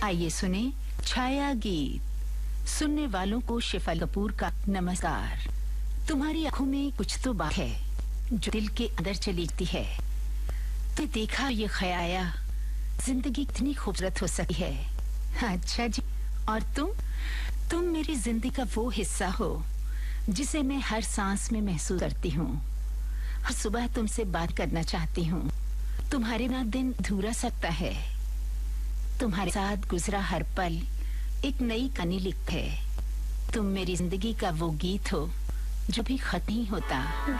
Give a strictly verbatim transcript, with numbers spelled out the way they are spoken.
आइए सुने छाया गीत। सुनने वालों को शिफा कपूर का नमस्कार। तुम्हारी आंखों में कुछ तो बात है जो दिल के अंदर चली जाती है। तो देखा ये ख्याया जिंदगी कितनी खूबसूरत हो सकती है। अच्छा जी, और तुम तुम मेरी जिंदगी का वो हिस्सा हो जिसे मैं हर सांस में महसूस करती हूँ। हर सुबह तुमसे बात करना चाहती हूँ। तुम्हारे बिना दिन अधूरा सकता है। तुम्हारे साथ गुजरा हर पल एक नई कहानी लिखता है। तुम मेरी जिंदगी का वो गीत हो जो भी खत्म नहीं होता।